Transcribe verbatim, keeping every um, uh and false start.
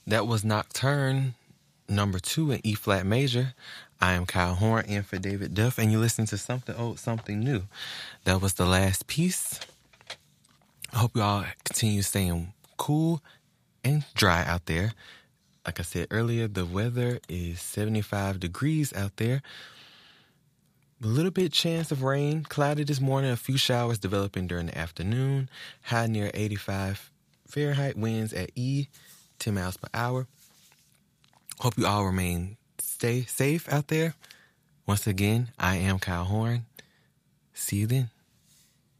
That was Nocturne number two in E flat major. I am Kyle Horn in for David Duff, and you listen to Something Old, Something New. That was the last piece. I hope you all continue staying cool and dry out there. Like I said earlier, the weather is seventy-five degrees out there. A little bit chance of rain. Cloudy this morning. A few showers developing during the afternoon. High near eighty-five Fahrenheit. Winds at E, ten miles per hour. Hope you all remain stay safe out there. Once again, I am Kyle Horn. See you then.